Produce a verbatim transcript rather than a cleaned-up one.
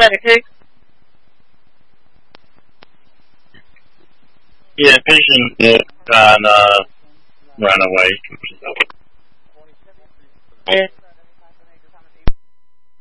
had a kick? Yeah, Vision did and uh, ran away. Yeah.